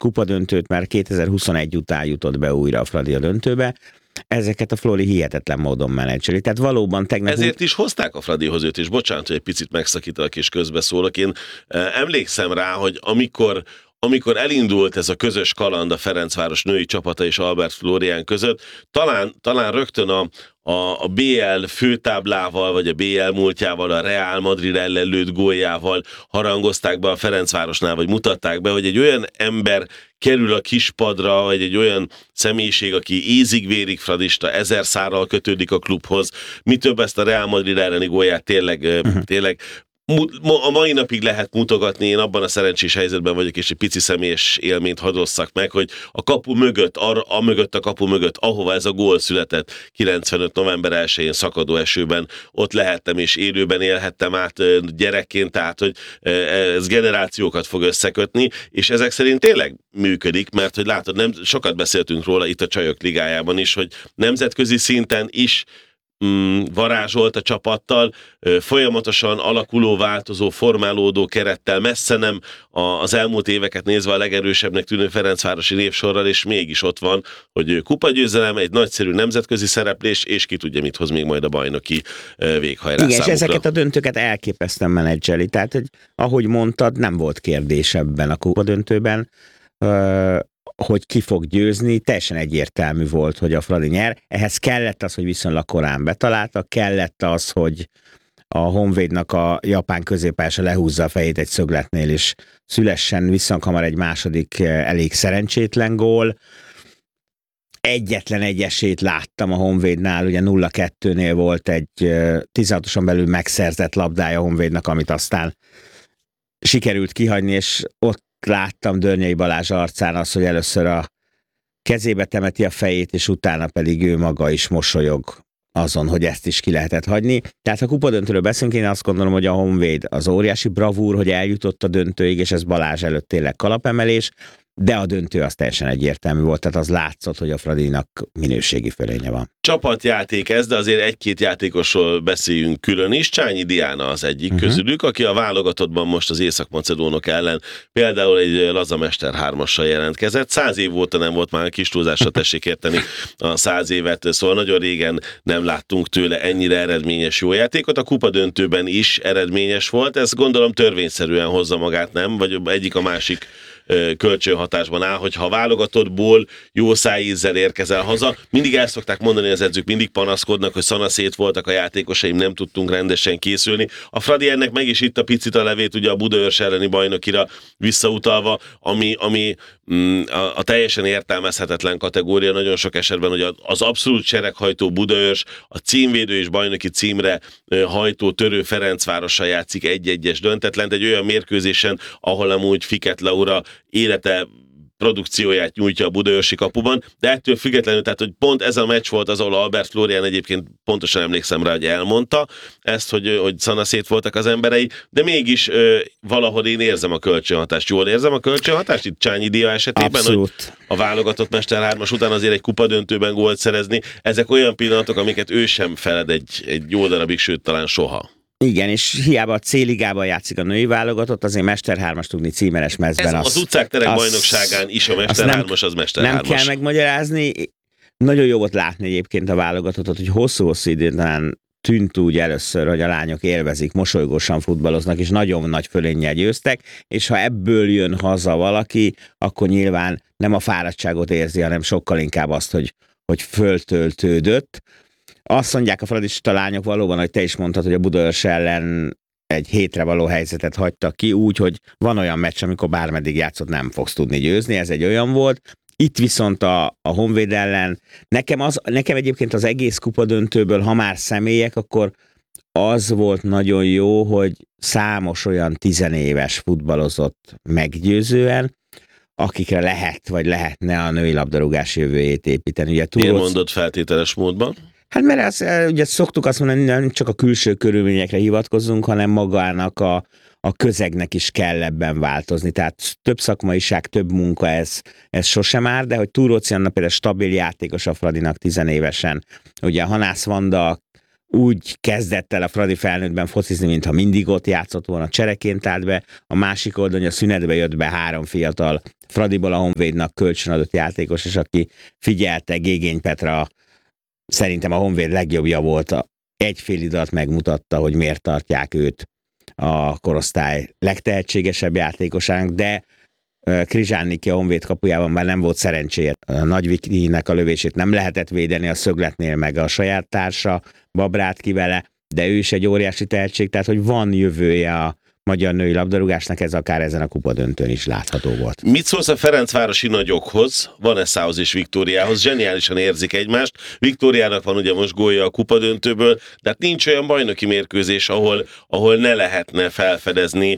kupadöntőt, mert 2021 után jutott be újra a Fradi a döntőbe. Ezeket a Flóri hihetetlen módon menedzseli. Tehát valóban tegnap... Ezért is hozták a Fradihoz őt, és bocsánat, hogy egy picit megszakítalak és közbeszólok. Én emlékszem rá, hogy amikor elindult ez a közös kaland a Ferencváros női csapata és Albert Flórián között, talán rögtön a BL főtáblával, vagy a BL múltjával, a Real Madrid ellen lőtt góljával harangozták be a Ferencvárosnál, vagy mutatták be, hogy egy olyan ember kerül a kispadra, vagy egy olyan személyiség, aki ízig-vérig fradista, 1000 szárral kötődik a klubhoz. Mi több, ezt a Real Madrid elleni gólját tényleg a mai napig lehet mutogatni, én abban a szerencsés helyzetben vagyok, és egy pici személyes élményt hadosszak meg, hogy a kapu mögött, a kapu mögött, ahova ez a gól született 95. november 1-én szakadó esőben, ott lehettem és élőben élhettem át gyerekként, tehát hogy ez generációkat fog összekötni, és ezek szerint tényleg működik, mert hogy látod, nem sokat beszéltünk róla itt a Csajok Ligájában is, hogy nemzetközi szinten is varázsolt a csapattal, folyamatosan alakuló, változó, formálódó kerettel, messze nem az elmúlt éveket nézve a legerősebbnek tűnő ferencvárosi névsorral, és mégis ott van, hogy kupagyőzelem, egy nagyszerű nemzetközi szereplés, és ki tudja, mit hoz még majd a bajnoki véghajrá számukra. számukra. És ezeket a döntőket elképesztően menedzseli, tehát, hogy, ahogy mondtad, nem volt kérdés ebben a kupadöntőben, hogy ki fog győzni, teljesen egyértelmű volt, hogy a Fradi nyer. Ehhez kellett az, hogy viszonylag korán betaláltak, kellett az, hogy a Honvédnak a japán középpályása lehúzza a fejét egy szögletnél, és szülessen viszonylag hamar egy második elég szerencsétlen gól. Egyetlen egy esélyt láttam a Honvédnál, ugye 0-2-nél volt egy 16-oson belül megszerzett labdája a Honvédnak, amit aztán sikerült kihagyni, és ott láttam Dörnyei Balázs arcán azt, hogy először a kezébe temeti a fejét, és utána pedig ő maga is mosolyog azon, hogy ezt is ki lehetett hagyni. Tehát ha kupadöntőről beszélünk, én azt gondolom, hogy a Honvéd az óriási bravúr, hogy eljutott a döntőig, és ez Balázs előtt tényleg kalapemelés, de a döntő az teljesen egyértelmű volt, tehát az látszott, hogy a Fradinak minőségi fölénye van. Csapatjáték ez, de azért egy-két játékosról beszéljünk külön is. Csányi Diana az egyik közülük, aki a válogatottban most az észak-macedónok ellen például egy lazamester 3-assal jelentkezett. 100 év óta nem volt, már kis túlzásra tessék érteni a 100 évet, szóval nagyon régen nem láttunk tőle ennyire eredményes jó játékot. A kupadöntőben is eredményes volt, ez gondolom törvényszerűen hozza magát, nem? Vagy egyik a másik kölcsönhatásban áll, hogy ha válogatottból jó szájízzel érkezel haza, mindig el szokták mondani az edzők, mindig panaszkodnak, hogy szanaszét voltak a játékosaim, nem tudtunk rendesen készülni. A Fradi ennek meg is itt a picit a levét, ugye a Budaörs elleni bajnokira visszautalva, ami a teljesen értelmezhetetlen kategória nagyon sok esetben, hogy az abszolút sereghajtó Budaörs, a címvédő és bajnoki címre hajtó törő Ferencvárossal játszik egy-egyes döntetlen, egy olyan mérkőzésen, ahol amúgy Fiket Laura élete produkcióját nyújtja a budaörsi kapuban, de ettől függetlenül, tehát hogy pont ez a meccs volt az, ahol Albert Flórián egyébként pontosan emlékszem rá, hogy elmondta ezt, hogy szanaszét voltak az emberei, de mégis valahol én érzem a kölcsönhatást. Jól érzem a kölcsönhatást itt Csányi Dia esetében, abszolút. Hogy a válogatott Mester 3-as után azért egy kupadöntőben gólt szerezni. Ezek olyan pillanatok, amiket ő sem feled egy jó darabig, sőt talán soha. Igen, és hiába a C-ligában játszik a női válogatott, azért Mester 3-as tudni címeres mezben. Az utcák terek bajnokságán is a Mester 3-as az Mester 3-as. Nem kell megmagyarázni. Nagyon jó volt látni egyébként a válogatottat, hogy hosszú-hosszú időn talán tűnt úgy először, hogy a lányok élvezik, mosolygósan futballoznak, és nagyon nagy fölénnyel győztek, és ha ebből jön haza valaki, akkor nyilván nem a fáradtságot érzi, hanem sokkal inkább azt, hogy föltöltődött. Azt mondják a fradista lányok valóban, hogy te is mondtad, hogy a Budaörs ellen egy hétre való helyzetet hagytak ki, úgy, hogy van olyan meccs, amikor bármeddig játszott, nem fogsz tudni győzni, ez egy olyan volt. Itt viszont a Honvéd ellen, nekem egyébként az egész kupadöntőből, ha már személyek, akkor az volt nagyon jó, hogy számos olyan tizenéves futballozott meggyőzően, akikre lehet, vagy lehetne a női labdarúgás jövőjét építeni. Ugye, Miért mondod feltételes módban? Hát mert ugye szoktuk azt mondani, nem csak a külső körülményekre hivatkozzunk, hanem magának a közegnek is kell ebben változni. Tehát több szakmaiság, több munka, ez sosem áll, de hogy Túróci Anna például stabil játékos a Fradinak 10 évesen. Ugye Hanász Vanda úgy kezdett el a Fradi felnőttben focizni, mintha mindig ott játszott volna, csereként állt be, a másik oldalon a szünetbe jött be 3 fiatal Fradiból a Honvédnak kölcsönadott játékos, és aki figyelte, Gégény Petra szerintem a Honvéd legjobbja volt, egy fél idő alatt megmutatta, hogy miért tartják őt a korosztály legtehetségesebb játékosának, de Krizsániki a Honvéd kapujában már nem volt szerencséje. A Nagyvikinek a lövését nem lehetett védeni a szögletnél, meg a saját társa Babrát ki vele, de ő is egy óriási tehetség, tehát hogy van jövője a magyar női labdarúgásnak, ez akár ezen a kupadöntőn is látható volt. Mit szólsz a Ferencvárosi nagyokhoz, Vanessához és Viktóriához? Zseniálisan érzik egymást. Viktóriának van ugye most gólja a kupadöntőből, de hát nincs olyan bajnoki mérkőzés, ahol ne lehetne felfedezni.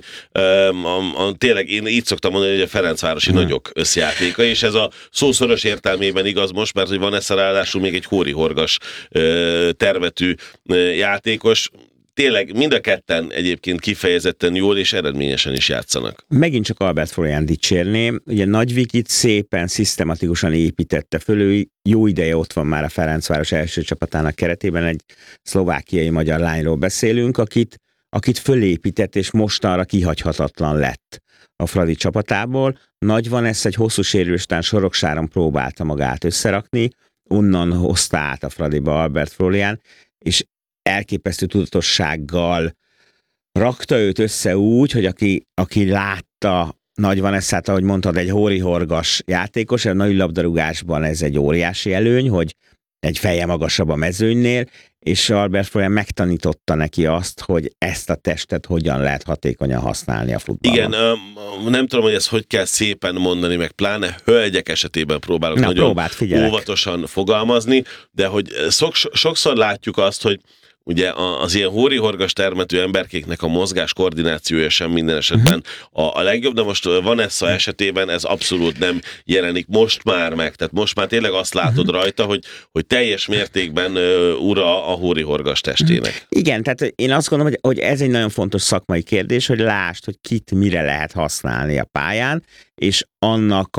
Tényleg én így szoktam mondani, hogy a Ferencvárosi nagyok összjátéka, és ez a szószoros értelmében igaz most, mert hogy Vanessa ráadásul még egy hórihorgas termetű játékos. Tényleg mind a ketten egyébként kifejezetten jól és eredményesen is játszanak. Megint csak Albert Florian dicsérném. Ugye Nagyvikit szépen, szisztematikusan építette föl, ő jó ideje ott van már a Ferencváros első csapatának keretében, egy szlovákiai magyar lányról beszélünk, akit fölépített, és mostanra kihagyhatatlan lett a Fradi csapatából. Nagy Vanessa egy hosszú sérülés után Soroksáron próbálta magát összerakni, onnan hozta át a Fradiba Albert Florian, és elképesztő tudatossággal rakta őt össze úgy, hogy aki látta Nagy Vanessát, ahogy mondtad, egy hórihorgas játékos, a nagy labdarúgásban ez egy óriási előny, hogy egy feje magasabb a mezőnynél, és Albert Florian megtanította neki azt, hogy ezt a testet hogyan lehet hatékonyan használni a futballon. Igen, nem tudom, hogy ezt hogy kell szépen mondani, meg pláne hölgyek esetében próbálok nagyon óvatosan fogalmazni, de hogy sokszor látjuk azt, hogy ugye az ilyen hórihorgas termetű emberkéknek a mozgás koordinációja sem minden esetben a legjobb, de most Vanessa esetében ez abszolút nem jelenik most már meg. Tehát most már tényleg azt látod rajta, hogy teljes mértékben ura a hórihorgas testének. Igen, tehát én azt gondolom, hogy ez egy nagyon fontos szakmai kérdés, hogy lásd, hogy kit mire lehet használni a pályán, és annak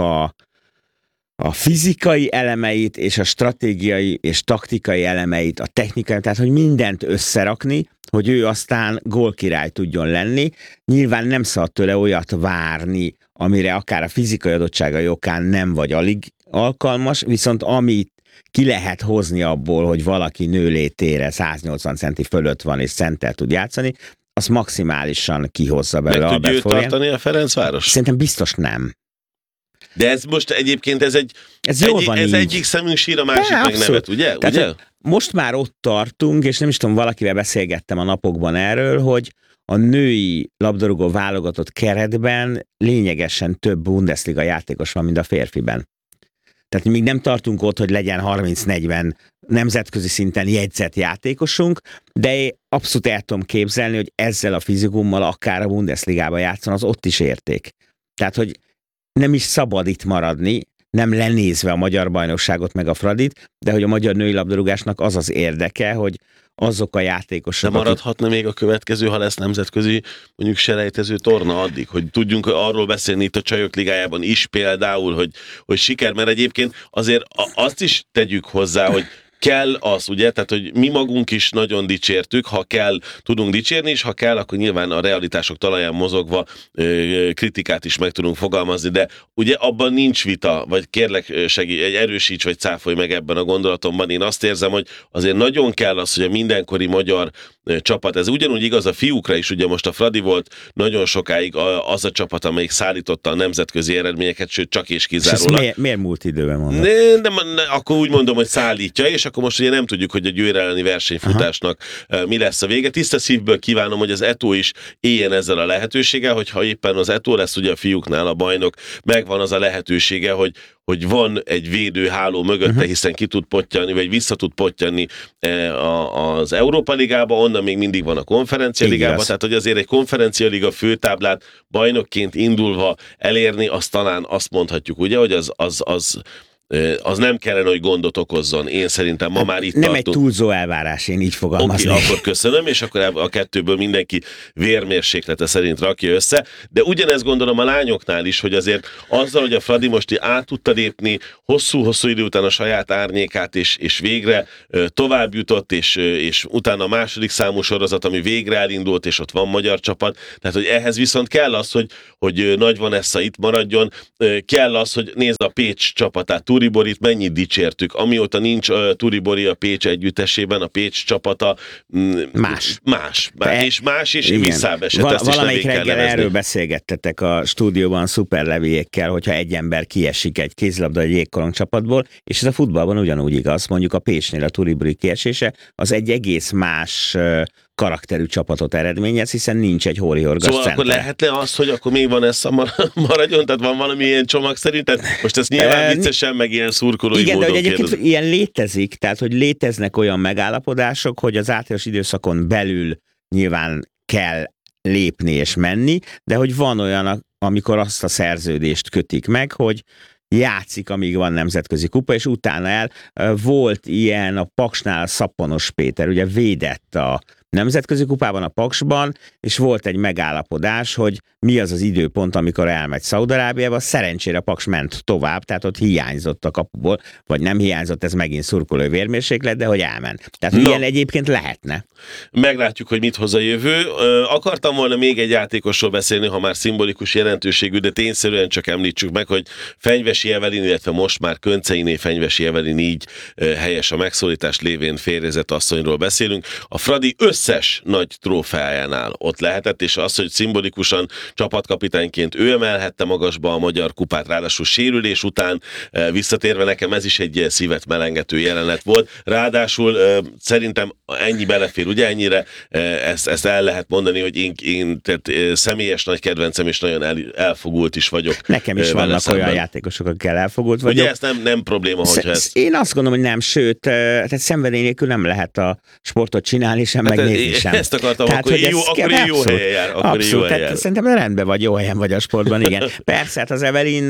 a fizikai elemeit és a stratégiai és taktikai elemeit, a technikai, tehát hogy mindent összerakni, hogy ő aztán gólkirály tudjon lenni. Nyilván nem szabad tőle olyat várni, amire akár a fizikai adottságai okán nem vagy alig alkalmas, viszont amit ki lehet hozni abból, hogy valaki nőlétére 180 centi fölött van és centel tud játszani, azt maximálisan kihozza belőle. Meg tudja tartani a Ferencváros? Szerintem biztos nem. De ez most egyébként ez egyik szemünk sír, a másik meg abszolút. nevet, ugye? Tehát, ugye? Most már ott tartunk, és nem is tudom, valakivel beszélgettem a napokban erről, hogy a női labdarúgó válogatott keretben lényegesen több Bundesliga játékos van, mint a férfiben. Tehát még nem tartunk ott, hogy legyen 30-40 nemzetközi szinten jegyzett játékosunk, de abszolút el tudom képzelni, hogy ezzel a fizikummal akár a Bundesligában játszon, az ott is érték. Tehát, hogy nem is szabad itt maradni, nem lenézve a magyar bajnokságot meg a Fradit, de hogy a magyar női labdarúgásnak az az érdeke, hogy azok a játékosok... De maradhatna még a következő, ha lesz nemzetközi mondjuk selejtező torna addig, hogy tudjunk arról beszélni itt a Csajok Ligájában is például, hogy siker, mert egyébként azért azt is tegyük hozzá, hogy kell az, ugye, tehát, hogy mi magunk is nagyon dicsértük, ha kell, tudunk dicsérni, és ha kell, akkor nyilván a realitások talaján mozogva kritikát is meg tudunk fogalmazni, de ugye abban nincs vita, vagy kérlek erősíts, vagy cáfolj meg ebben a gondolatomban. Én azt érzem, hogy azért nagyon kell az, hogy a mindenkori magyar csapat, ez ugyanúgy igaz a fiúkra is, ugye most a Fradi volt nagyon sokáig az a csapat, amelyik szállította a nemzetközi eredményeket, sőt csak és kizárólag. És miért múlt időben mondod? Akkor úgy mondom, hogy szállítja, és akkor most ugye nem tudjuk, hogy a Győr elleni versenyfutásnak mi lesz a vége. Tiszta szívből kívánom, hogy az Eto is éljen ezzel a lehetőséggel, hogyha éppen az Eto lesz ugye a fiúknál a bajnok, megvan az a lehetősége, hogy van egy védőháló mögötte, hiszen ki tud pottyanni, vagy vissza tud pottyanni az Európa Ligába, onnan még mindig van a Konferencia Ligába, tehát hogy azért egy Konferencia Liga főtáblát bajnokként indulva elérni, azt talán azt mondhatjuk, ugye, hogy az az nem kellene, hogy gondot okozzon. Én szerintem ma már itt nem tartunk. egy túlzó elvárás, én így fogalmaznék. Oké, akkor köszönöm, és akkor a kettőből mindenki vérmérséklete szerint rakja össze. De ugyanezt gondolom a lányoknál is, hogy azért azzal, hogy a Fradi most át tudta lépni hosszú-hosszú idő után a saját árnyékát, és végre tovább jutott, és utána a második számú sorozat, ami végre elindult, és ott van magyar csapat. Tehát, hogy ehhez viszont kell az, hogy Nagy Vanessa itt maradjon, kell az, hogy nézd a Pécs csapatát, Turiborit mennyit dicsértük. Amióta nincs Turibori a Pécs együttesében, a Pécs csapata más. És visszább esett. Valamelyik reggel erről beszélgettetek a stúdióban szuperleviékkel, hogyha egy ember kiesik egy kézilabda egy jégkorong csapatból, és ez a futballban ugyanúgy igaz. Mondjuk a Pécsnél a Turibori kiesése az egy egész más karakterű csapatot eredményez, hiszen nincs egy Hóri-Orgas Szóval center. akkor lehetne az, hogy akkor még van ez maradjon, tehát van valami ilyen csomag szerint? Tehát most ez nyilván viccesen, meg ilyen szurkolói igen, módon de hogy egyébként ilyen létezik, tehát hogy léteznek olyan megállapodások, hogy az általános időszakon belül nyilván kell lépni és menni, de hogy van olyan, amikor azt a szerződést kötik meg, hogy játszik, amíg van nemzetközi kupa, és utána volt ilyen a Paksnál Szappanos Péter, ugye védett a nemzetközi kupában a Paksban, és volt egy megállapodás, hogy mi az az időpont, amikor elmegy Szaúd-Arábiába. Szerencsére a Paks ment tovább, tehát ott hiányzott a kapuból, vagy nem hiányzott, ez megint szurkolói vérmérséklet, de hogy elment. Tehát ilyen egyébként lehetne. Meglátjuk, hogy mit hoz a jövő. Akartam volna még egy játékosról beszélni, ha már szimbolikus jelentőségű, de tényszerűen csak említsük meg, hogy Fenyvesi Evelin, illetve most már Könceiné Fenyvesi Evelin, így helyes a megszólítás, lévén férjezett asszonyról beszélünk. A Fradi összes nagy trófeájánál ott lehetett, és az, hogy szimbolikusan csapatkapitányként ő emelhette magasba a magyar kupát, ráadásul sérülés után visszatérve, nekem ez is egy szívet melengető jelenet volt. Ráadásul szerintem ennyi belefér, ugye ennyire ezt el lehet mondani, hogy én tehát személyes nagy kedvencem, és nagyon elfogult is vagyok. Nekem is vannak olyan játékosok, akikkel elfogult vagyok. Ugye ez nem probléma, hogyha ez... Én azt gondolom, hogy nem, sőt, tehát szenvedély nélkül nem lehet a sportot csinálni sem, meg nézni sem. Ezt akartam, tehát, akkor jó helyen jár. Abszolút, tehát szerintem rendben vagy, jó helyen vagy a sportban, igen. Persze, hát az Evelin,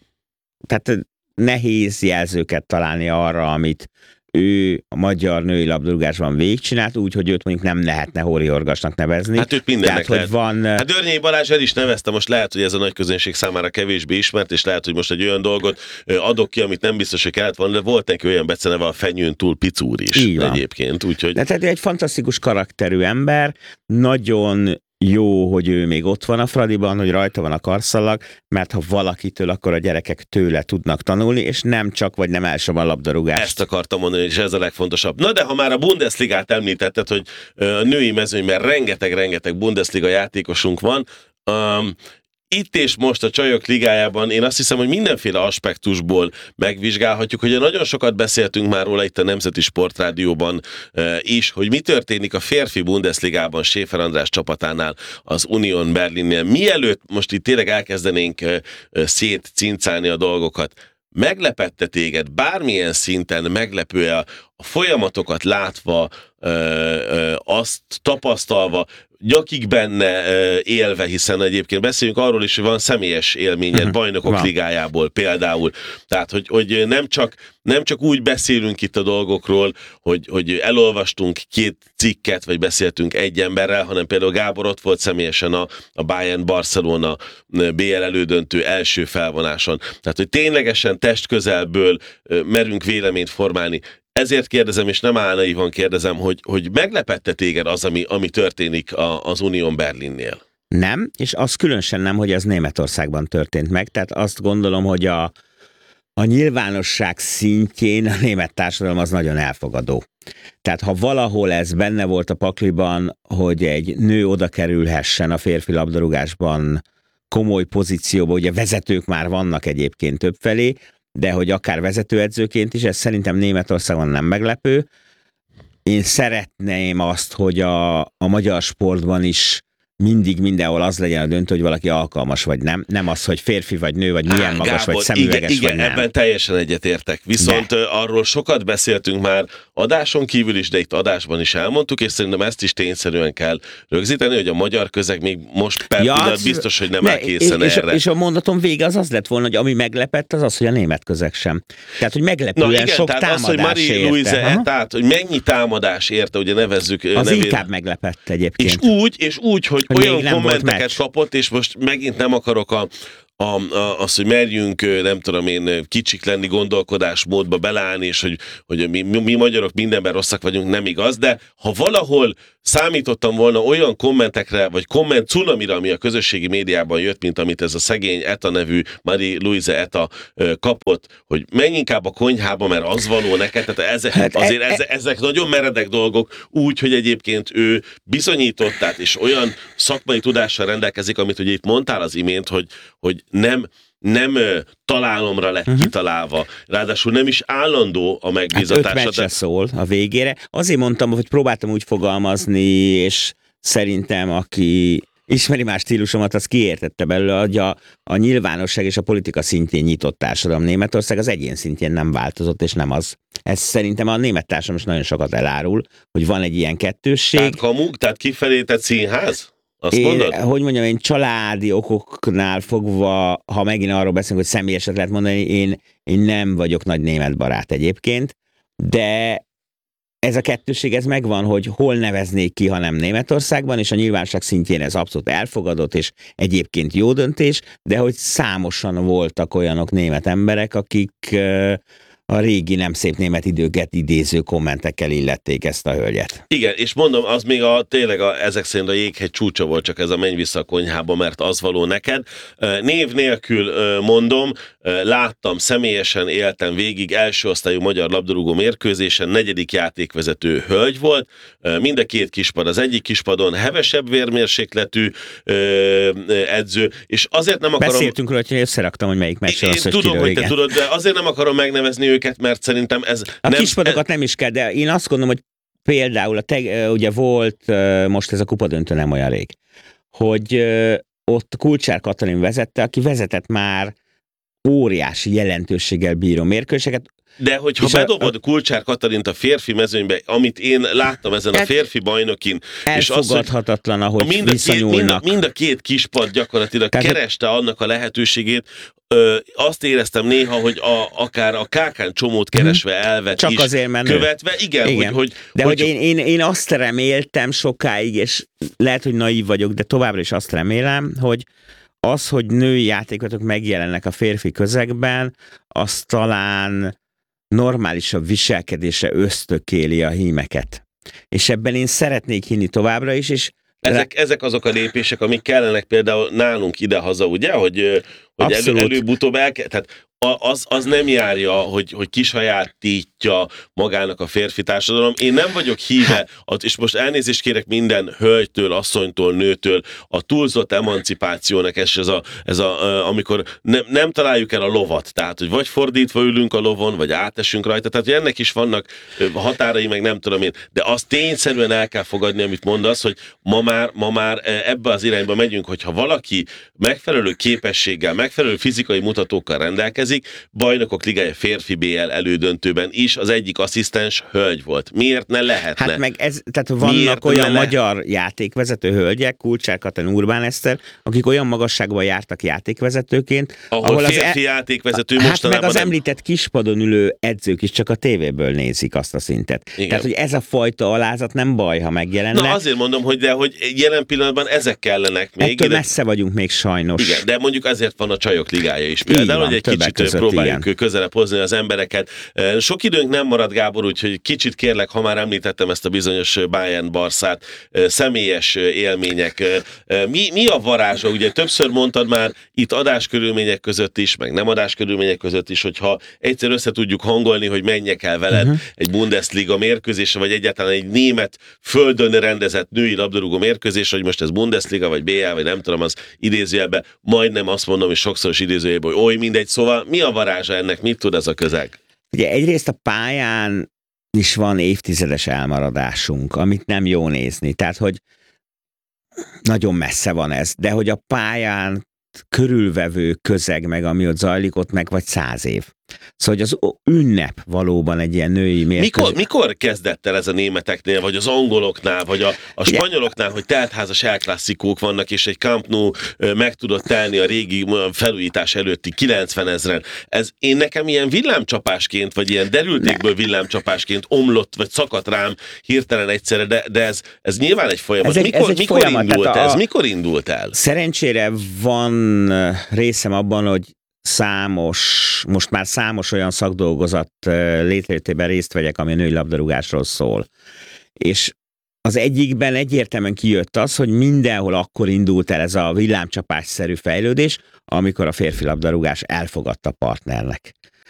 tehát nehéz jelzőket találni arra, amit ő a magyar női labdarúgásban végigcsinált, úgyhogy őt mondjuk nem lehetne Hóri-Orgasnak nevezni. Hát őt mindennek lehet. Van... Hát Dörnyei Balázs el is nevezte, most lehet, hogy ez a nagy közönség számára kevésbé ismert, és lehet, hogy most egy olyan dolgot adok ki, amit nem biztos, hogy kellett volna, de volt neki olyan beceneve, a Fenyőn túl Picúr is egyébként. Úgyhogy... De tehát egy fantasztikus karakterű ember, nagyon jó, hogy ő még ott van a Fradiban, hogy rajta van a karszallag, mert ha valakitől, akkor a gyerekek tőle tudnak tanulni, és nem csak, vagy nem elsősorban labdarúgást. Ezt akartam mondani, és ez a legfontosabb. Na de ha már a Bundesligát említetted, hogy a női mezőnyben rengeteg Bundesliga játékosunk van, itt és most a Csajok Ligájában én azt hiszem, hogy mindenféle aspektusból megvizsgálhatjuk, hogy nagyon sokat beszéltünk már róla itt a Nemzeti Sportrádióban is, hogy mi történik a férfi Bundesligában Schäfer András csapatánál, az Union Berlinnél. Mielőtt most itt tényleg elkezdenénk szétcincálni a dolgokat, meglepette téged bármilyen szinten meglepő-e a folyamatokat látva, azt tapasztalva, nyakig benne élve, hiszen egyébként beszéljünk arról is, hogy van személyes élményed Bajnokok Ligájából például. Tehát, hogy nem csak úgy beszélünk itt a dolgokról, hogy elolvastunk 2 cikket, vagy beszéltünk egy emberrel, hanem például Gábor ott volt személyesen a Bayern-Barcelona BL elődöntő első felvonáson. Tehát, hogy ténylegesen testközelből merünk véleményt formálni. Ezért kérdezem, és nem álnaivan kérdezem, hogy meglepette téged az, ami történik az Union Berlinnél? Nem, és az különösen nem, hogy ez Németországban történt meg. Tehát azt gondolom, hogy a nyilvánosság szintjén a német társadalom az nagyon elfogadó. Tehát ha valahol ez benne volt a pakliban, hogy egy nő oda kerülhessen a férfi labdarúgásban komoly pozícióba, ugye vezetők már vannak egyébként többfelé, de hogy akár vezetőedzőként is, ez szerintem Németországon nem meglepő. Én szeretném azt, hogy a magyar sportban is mindig mindenhol az legyen a döntő, hogy valaki alkalmas vagy nem. Nem az, hogy férfi vagy nő, vagy milyen magas, Gábor, vagy szemüveges igen, vagy nem. ebben teljesen egyetértek. Viszont arról sokat beszéltünk már adáson kívül is, de itt adásban is elmondtuk, és szerintem ezt is tényszerűen kell rögzíteni, hogy a magyar közeg még most per pillanat biztos, hogy nem áll készen erre. És a mondatom vége az lett volna, hogy ami meglepett, az, hogy a német közeg sem. Tehát, hogy meglepően sok támadás az, hogy Marie-Louise Ettát, hogy mennyi támadás érte, ugye nevezzük. Az inkább meglepett egyébként. És úgy, hogy olyan kommenteket kapott, és most megint nem akarok az, hogy merjünk, nem tudom én, kicsik lenni gondolkodásmódba beleállni, és hogy mi magyarok mindenben rosszak vagyunk, nem igaz, de ha valahol számítottam volna olyan kommentekre, vagy komment cunamira, ami a közösségi médiában jött, mint amit ez a szegény Eta nevű Marie-Louise Eta kapott, hogy menj inkább a konyhába, mert az való neked, tehát ezek nagyon meredek dolgok, úgy, hogy egyébként ő bizonyított, tehát és olyan szakmai tudással rendelkezik, amit ugye itt mondtál az imént, hogy nem találomra lett kitalálva. Ráadásul nem is állandó a megbízatása. 5 meccsre szól a végére. Azért mondtam, hogy próbáltam úgy fogalmazni, és szerintem aki ismeri más stílusomat, az kiértette belőle, hogy a nyilvánosság és a politika szintjén nyitott társadalom Németország az egyén szintjén nem változott, és nem az. Ez szerintem a német társadalom is nagyon sokat elárul, hogy van egy ilyen kettősség. Tehát kamuk, tehát kifelé tett színház? Azt mondod? Hogy mondjam, én családi okoknál fogva, ha megint arról beszélünk, hogy személyeset lehet mondani, én nem vagyok nagy német barát egyébként, de ez a kettősség, ez megvan, hogy hol neveznék ki, ha nem Németországban, és a nyilvánosság szintjén ez abszolút elfogadott, és egyébként jó döntés, de hogy számosan voltak olyanok német emberek, akik a régi nem szép német időket idéző kommentekkel illették ezt a hölgyet. Igen, és mondom, az még tényleg ezek szerint a jéghegy csúcsa volt, csak ez a menj vissza a konyhába, mert az való neked. Név nélkül mondom, láttam, személyesen éltem végig első osztályú magyar labdarúgó mérkőzésen, 4. játékvezető hölgy volt, mind a 2 kispad, az egyik kispadon hevesebb vérmérsékletű edző, és azért nem akarom... Beszéltünk róla, hogy összeraktam, hogy melyik meccs az, hogy tudom, hogy te tudod, de azért nem akarom megnevezni őket, mert szerintem ez... A kispadokat nem is kell, de én azt gondolom, hogy például ugye volt, most ez a kupadöntő nem olyan rég, hogy ott Kulcsár Katalin vezette, aki vezetett már óriási jelentőséggel bíró mérkőzéseket. De hogyha bedobod Kulcsár Katalint a férfi mezőnybe, amit én láttam ezen a férfi bajnokin, elfogadhatatlan, és ahogy viszonyulnak. Mind a 2 kispad gyakorlatilag kereste annak a lehetőségét, azt éreztem néha, hogy akár a kákán csomót keresve elvet csak is azért, mert követve. Igen. Hogy én azt reméltem sokáig, és lehet, hogy naív vagyok, de továbbra is azt remélem, hogy az, hogy női játékosok megjelennek a férfi közegben, az talán normálisabb viselkedésre ösztökéli a hímeket. És ebben én szeretnék hinni továbbra is, és ezek azok a lépések, amik kellenek például nálunk idehaza, ugye, hogy előbb-utóbb tehát az nem járja, hogy kisajátítja magának a férfi társadalom. Én nem vagyok híve, és most elnézést kérek minden hölgytől, asszonytól, nőtől, a túlzott emancipációnak, amikor nem találjuk el a lovat, tehát, hogy vagy fordítva ülünk a lovon, vagy átesünk rajta, tehát, hogy ennek is vannak határai, meg nem tudom én, de azt tényszerűen el kell fogadni, amit mondasz, hogy ma már ebbe az irányba megyünk, hogyha valaki megfelelő képességgel, megfelelő fizikai mutatókkal rendelkezik, Bajnokok Ligája férfi BL elődöntőben is az egyik asszisztens hölgy volt. Miért ne lehetne? Hát meg tehát vannak olyan magyar játékvezető hölgyek, Kulcsár Katalin, Urbán Eszter, akik olyan magasságban jártak játékvezetőként, ahol férfi játékvezető mostanában meg az említett kispadon ülő edzők is csak a tévéből nézik azt a szintet. Igen. Tehát, hogy ez a fajta alázat nem baj, ha megjelenne. Na azért mondom, hogy jelen pillanatban ezek kellenek még. Ettől messze vagyunk még sajnos. Igen, de mondjuk ezért van a Csajok Ligája is. Például, hogy egy kicsit próbáljuk közelebb hozni az embereket. Sok időnk nem marad, Gábor, úgyhogy kicsit kérlek, ha már említettem ezt a bizonyos Bayern Barszát, személyes élmények. Mi a varázsa? Ugye többször mondtad már itt adáskörülmények között is, meg nem adáskörülmények között is, hogyha egyszer össze tudjuk hangolni, hogy menjek el veled egy Bundesliga mérkőzésre, vagy egyáltalán egy német földön rendezett női labdarúgó mérkőzés, hogy most ez Bundesliga, vagy BL, vagy nem tudom, az idézőjelben, majdnem azt mondom, és sokszoros idézőjelben, hogy oly mindegy, szóval mi a varázsa ennek, mit tud ez a közeg? Ugye egyrészt a pályán is van évtizedes elmaradásunk, amit nem jó nézni. Tehát, hogy nagyon messze van ez, de hogy a pályán körülvevő közeg meg, ami ott zajlik, ott meg vagy 100 év. Szóval, hogy az ünnep valóban egy ilyen női mérkőzés. Mikor kezdett el ez a németeknél, vagy az angoloknál, vagy a spanyoloknál, hogy teltházas El Clasicók vannak, és egy Camp Nou meg tudott telni a régi felújítás előtti 90 000-en. Én nekem ilyen villámcsapásként, vagy ilyen derültékből villámcsapásként omlott, vagy szakadt rám hirtelen egyszerre, de ez nyilván egy folyamat. Mikor indult el? Szerencsére van részem abban, hogy most már számos olyan szakdolgozat létrejöttében részt vegyek, ami a női labdarúgásról szól. És az egyikben egyértelműen kijött az, hogy mindenhol akkor indult el ez a villámcsapásszerű fejlődés, amikor a férfi labdarúgás elfogadta partnernek.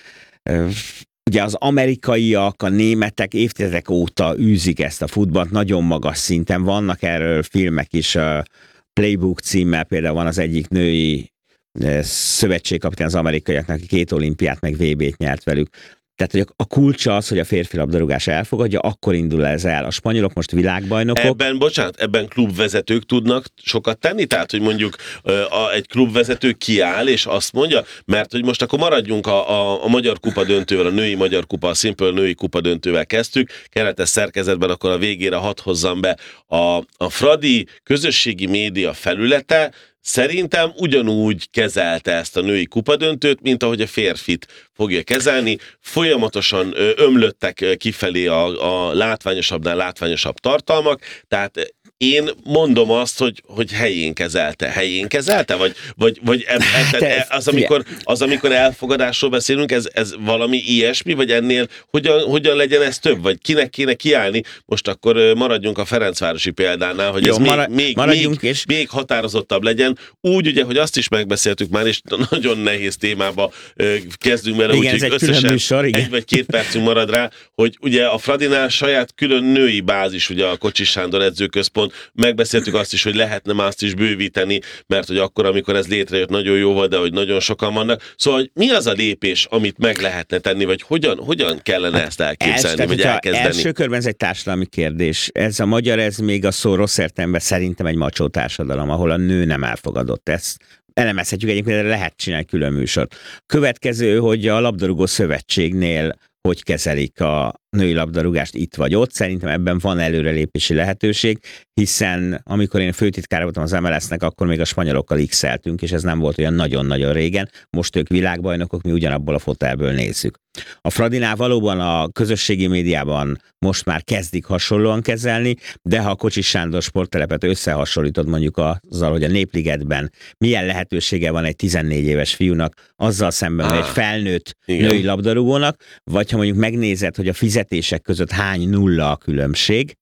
Ugye az amerikaiak, a németek évtizedek óta űzik ezt a futballt nagyon magas szinten. Vannak erről filmek is, Playbook címmel például van az egyik női szövetségkapitán az amerikaiaknak, aki 2 olimpiát meg VB-t nyert velük. Tehát, hogy a kulcsa az, hogy a férfi labdarúgás elfogadja, akkor indul ez el. A spanyolok most világbajnokok. Ebben klubvezetők tudnak sokat tenni? Tehát, hogy mondjuk egy klubvezető kiáll, és azt mondja, mert hogy most akkor maradjunk a Magyar Kupa döntővel, a női Magyar Kupa, a Simple női Kupa döntővel kezdtük, keretes szerkezetben akkor a végére hadd hozzam be. A Fradi közösségi média felülete szerintem ugyanúgy kezelte ezt a női kupadöntőt, mint ahogy a férfit fogja kezelni. Folyamatosan ömlöttek kifelé a látványosabbnál látványosabb tartalmak, tehát én mondom azt, hogy helyén kezelte? Vagy amikor elfogadásról beszélünk, ez valami ilyesmi, vagy ennél hogyan legyen ez több? Vagy kinek kéne kiállni? Most akkor maradjunk a Ferencvárosi példánál, hogy ez még határozottabb legyen. Úgy ugye, hogy azt is megbeszéltük már, és nagyon nehéz témába kezdünk vele, úgyhogy összesen 1 vagy 2 percünk marad rá, hogy ugye a Fradinál saját külön női bázis, ugye a Kocsis Sándor edzőközpont, megbeszéltük azt is, hogy lehetne már azt is bővíteni, mert hogy akkor, amikor ez létrejött, nagyon jó volt, de hogy nagyon sokan vannak. Szóval, hogy mi az a lépés, amit meg lehetne tenni, vagy hogyan kellene ezt elképzelni, vagy elkezdeni? Első körben ez egy társadalmi kérdés. Ez a magyar, ez még a szó rossz értelemben szerintem egy macsó társadalom, ahol a nő nem elfogadott. Ezt elemezhetjük egyébként, de lehet csinálni külön műsort. Következő, hogy a labdarúgó szövetségnél hogy kezelik a női labdarúgást itt vagy ott. Szerintem ebben van előrelépési lehetőség, hiszen amikor én főtitkára voltam az MLS-nek, akkor még a spanyolokkal x-eltünk, és ez nem volt olyan nagyon-nagyon régen. Most ők világbajnokok, mi ugyanabból a fotelből nézzük. A Fradinál valóban a közösségi médiában most már kezdik hasonlóan kezelni, de ha a Kocsis Sándor sporttelepet összehasonlítod mondjuk azzal, hogy a Népligetben milyen lehetősége van egy 14 éves fiúnak, azzal szemben egy felnőtt női labdarúgónak, vagy ha mondjuk megnézed, hogy a fizetések között hány nulla a különbség,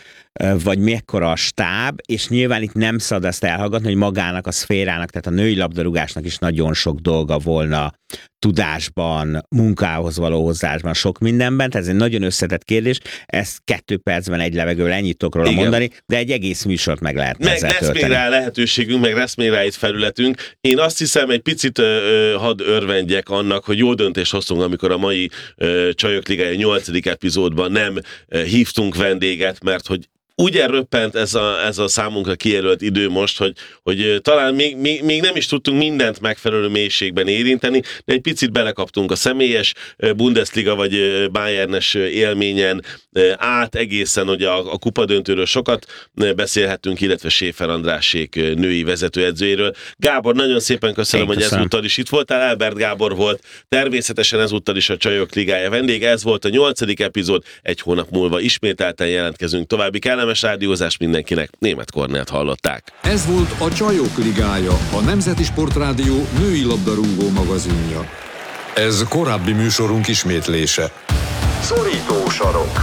vagy mekkora a stáb, és nyilván itt nem szabad ezt elhallgatni, hogy magának a szférának, tehát a női labdarúgásnak is nagyon sok dolga volna tudásban, munkához való hozzáásban, sok mindenben, tehát ez egy nagyon összetett kérdés, ezt 2 percben egy levegővel ennyit tudok róla mondani, de egy egész műsort meg lehetne ezzel tölteni. Meg lesz még rá lehetőségünk, meg lesz még rá itt felületünk. Én azt hiszem, egy picit hadd örvendjek annak, hogy jó döntést hoztunk, amikor a mai Csajok Ligája 8. epizódban nem hívtunk vendéget, mert hogy úgy elröppent ez a számunkra kijelölt idő most, hogy talán még nem is tudtunk mindent megfelelő mélységben érinteni, de egy picit belekaptunk a személyes Bundesliga vagy Bayernes élményen át egészen, hogy a kupadöntőről sokat beszélhetünk, illetve Schäfer Andrásék női vezetőedzőjéről. Gábor, nagyon szépen köszönöm, hogy ezúttal is itt voltál. Albert Gábor volt természetesen ezúttal is a Csajok Ligája vendége. Ez volt a 8. epizód, 1 hónap múlva ismételten jelentkezünk. További kellemes rádiózás mindenkinek. Németh Kornélt hallották. Ez volt a Csajok Ligája, a Nemzeti Sportrádió női labdarúgó magazinja. Ez korábbi műsorunk ismétlése. Szorító sarok.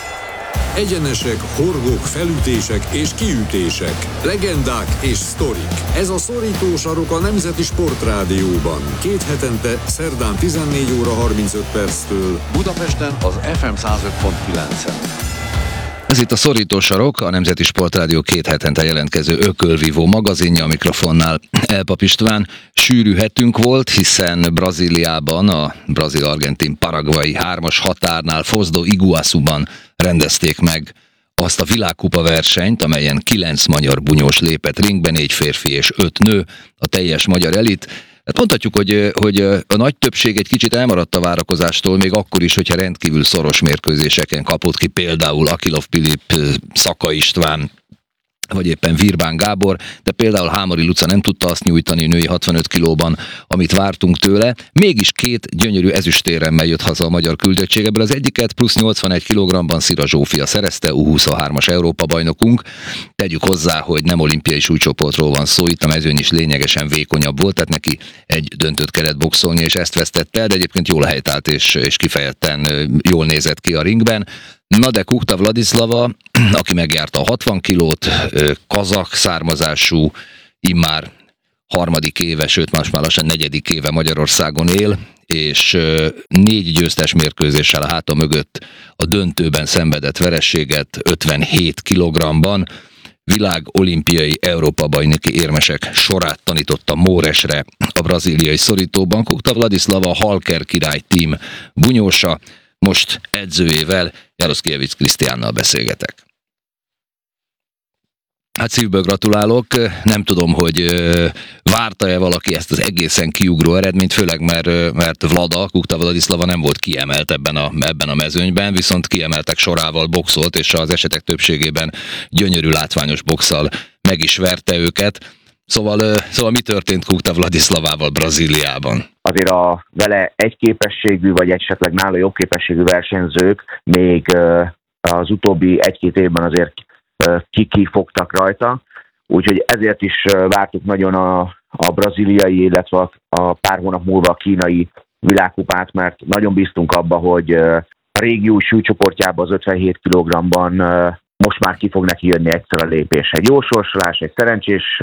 Egyenesek, horgok, felütések és kiütések, legendák és sztorik. Ez a Szorító sarok a Nemzeti Sportrádióban. 2 hetente, szerdán 14 óra 35 perctől. Budapesten az FM 105.9-en. Ez itt a Szorító sarok, a Nemzeti Sportrádió 2 hetente jelentkező ökölvívó magazinja, a mikrofonnál Elpap István. Sűrű hetünk volt, hiszen Brazíliában, a brazil-argentin-paraguayi 3-as határnál, Foz do Iguaçuban rendezték meg azt a világkupa versenyt, amelyen 9 magyar bunyós lépett ringbe, 4 férfi és 5 nő, a teljes magyar elit. Hát mondhatjuk, hogy a nagy többség egy kicsit elmaradt a várakozástól, még akkor is, hogyha rendkívül szoros mérkőzéseken kapott ki például Akilov Pilip, Szaka István, vagy éppen Virbán Gábor, de például Hámori Luca nem tudta azt nyújtani női 65 kilóban, amit vártunk tőle. Mégis 2 gyönyörű ezüstéremmel jött haza a magyar küldöttség. Ebből az egyiket plusz 81 kg-ban Szira Zsófia szerezte, U23-as Európa-bajnokunk. Tegyük hozzá, hogy nem olimpiai súlycsoportról van szó, itt a mezőny is lényegesen vékonyabb volt, tehát neki egy döntőt kellett boxolni, és ezt vesztette el, de egyébként jól helytált és kifejezetten jól nézett ki a ringben. Na de Kukta Vladislava, aki megjárta a 60 kilót, kazak származású, immár 3. éve, sőt most már lassan 4. éve Magyarországon él, és 4 győztes mérkőzéssel a háta mögött a döntőben szenvedett vereséget 57 kg-ban. Világ olimpiai Európa-bajnoki érmesek sorát tanította Móresre a brazíliai szorítóban. Kukta Vladislava, Halker király tím bunyósa, most edzőjével, Jaroszkiewicz Krisztiánnal beszélgetek. Hát szívből gratulálok, nem tudom, hogy várta-e valaki ezt az egészen kiugró eredményt, főleg mert Vlada, Kukta Vladislava nem volt kiemelt ebben a mezőnyben, viszont kiemeltek sorával boxolt, és az esetek többségében gyönyörű látványos boxsal meg is verte őket. Szóval mi történt Kukta Vladislavával Brazíliában? Azért a vele egy képességű, vagy esetleg nála jobb képességű versenyzők még az utóbbi 1-2 évben azért kifogtak rajta, úgyhogy ezért is vártuk nagyon a brazíliai, illetve a pár hónap múlva a kínai világkupát, mert nagyon bíztunk abba, hogy a régió súlycsoportjában az 57 kg-ban most már ki fog neki jönni egyszer a lépés. Egy jó sorsolás, egy szerencsés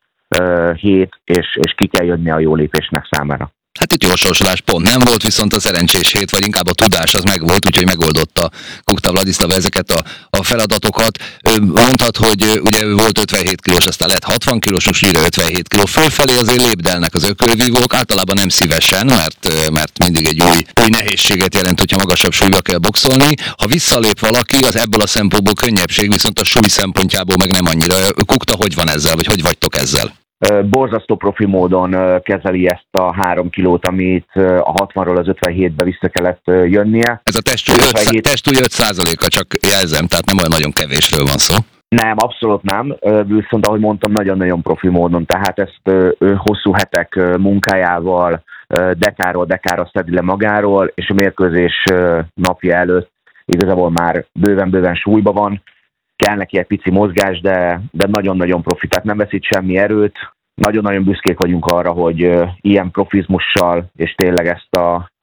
hét, és ki kell jönni a jó lépésnek számára. Hát itt jó sorsolás pont nem volt, viszont a szerencsés hét, vagy inkább a tudás az megvolt, úgyhogy megoldotta Kukta Vladislava ezeket a feladatokat. Mondhat, hogy ugye ő volt 57 kilós, aztán lett 60 kilós, most újra 57 kiló. Fölfelé azért lépdelnek az ökölvívók, általában nem szívesen, mert mindig egy új nehézséget jelent, hogyha magasabb súlyba kell boxolni. Ha visszalép valaki, az ebből a szempontból könnyebbség, viszont a súly szempontjából meg nem annyira. Kukta, hogy van ezzel, vagy hogy vagytok ezzel? Borzasztó profi módon kezeli ezt a 3 kilót, amit a 60-ról az 57-be vissza kellett jönnie. Ez a testsúly 5%-a, csak jelzem, tehát nem olyan nagyon kevésről van szó. Nem, abszolút nem, viszont ahogy mondtam, nagyon-nagyon profi módon, tehát ezt hosszú hetek munkájával dekáról dekára szedi le magáról, és a mérkőzés napja előtt igazából már bőven súlyban van. Kell neki egy pici mozgás, de nagyon-nagyon profi, tehát nem veszít semmi erőt. Nagyon-nagyon büszkék vagyunk arra, hogy ilyen profizmussal, és tényleg ezt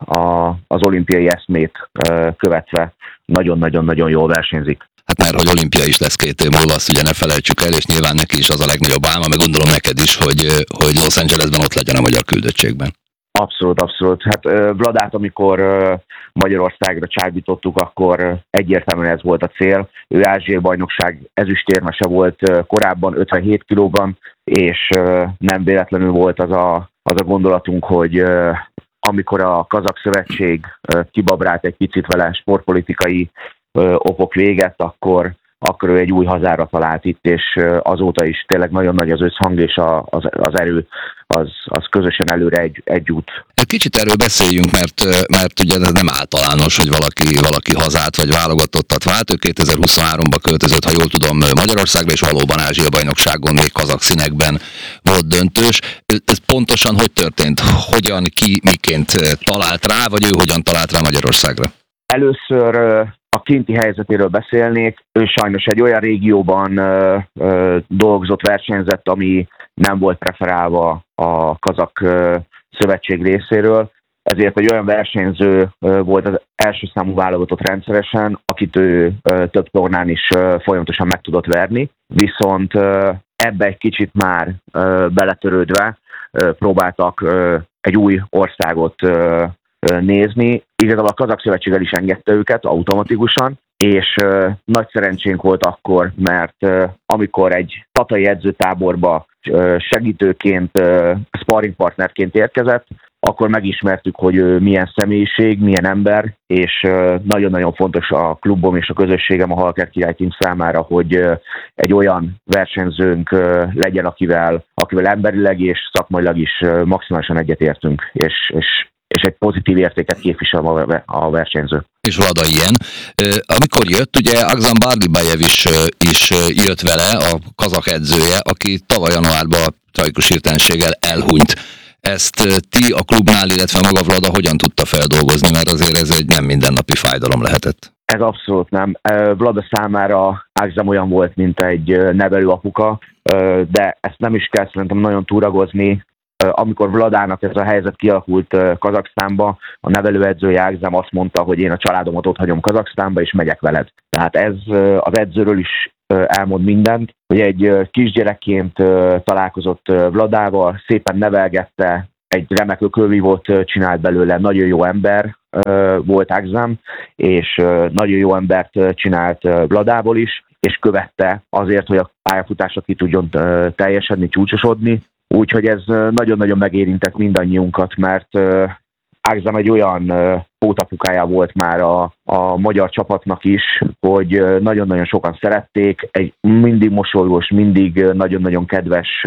az olimpiai eszmét követve nagyon-nagyon jól versenyzik. Hát mert hogy olimpia is lesz 2 év múlva, azt ugye ne felejtsük el, és nyilván neki is az a legnagyobb álma, meg gondolom neked is, hogy Los Angelesben ott legyen a magyar küldöttségben. Abszolút. Hát Vladát, amikor Magyarországra csábítottuk, akkor egyértelműen ez volt a cél. Ő Ázsiai bajnokság ezüstérmese volt korábban 57 kilóban, és nem véletlenül volt az a gondolatunk, hogy amikor a Kazak Szövetség kibabrált egy picit vele sportpolitikai okok véget, akkor ő egy új hazára talált itt, és azóta is tényleg nagyon nagy az összhang, és az erő az közösen előre egy út. Egy kicsit erről beszéljünk, mert ugye ez nem általános, hogy valaki hazát vagy válogatottat vált. Ő 2023-ban költözött, ha jól tudom, Magyarországra, és valóban Ázsia bajnokságon még kazak színekben volt döntős. Ez pontosan hogy történt? Hogyan, ki, miként talált rá, vagy ő hogyan talált rá Magyarországra? Először a kinti helyzetéről beszélnék. Ő sajnos egy olyan régióban dolgozott, versenyzett, ami nem volt preferálva a kazak szövetség részéről. Ezért egy olyan versenyző volt az első számú válogatott rendszeresen, akit ő több tornán is folyamatosan meg tudott verni. Viszont ebbe egy kicsit már beletörődve próbáltak egy új országot nézni. Igazából a Kazak Szövetséggel is engedte őket automatikusan, és nagy szerencsénk volt akkor, mert amikor egy tatai edzőtáborba segítőként, sparring partnerként érkezett, akkor megismertük, hogy ő milyen személyiség, milyen ember, és nagyon-nagyon fontos a klubom és a közösségem, a Halker Király Team számára, hogy egy olyan versenyzőnk legyen, akivel emberileg és szakmailag is maximálisan egyetértünk, és egy pozitív értéket képvisel a versenyző. És Vlada ilyen. Amikor jött, ugye Agzam Bardibajev is jött vele, a kazak edzője, aki tavaly januárban tragikus hirtelenséggel elhunyt. Ezt ti a klubnál, illetve maga Vlada hogyan tudta feldolgozni, mert azért ez egy nem mindennapi fájdalom lehetett? Ez abszolút nem. Vlada számára Agzam olyan volt, mint egy nevelőapuka, de ezt nem is kell szerintem nagyon túragozni. Amikor Vladának ez a helyzet kialakult Kazaksztánba, a nevelőedzője Agzam azt mondta, hogy én a családomat ott hagyom Kazaksztánba, és megyek veled. Tehát ez az edzőről is elmond mindent, hogy egy kisgyerekként találkozott Vladával, szépen nevelgette, egy remek ökölvívót csinált belőle, nagyon jó ember volt Agzam, és nagyon jó embert csinált Vladából is, és követte azért, hogy a pályafutása ki tudjon teljesedni, csúcsosodni. Úgyhogy ez nagyon-nagyon megérintett mindannyiunkat, mert Agzam egy olyan pótapukája volt már a magyar csapatnak is, hogy nagyon-nagyon sokan szerették, egy mindig mosolygós, mindig nagyon-nagyon kedves,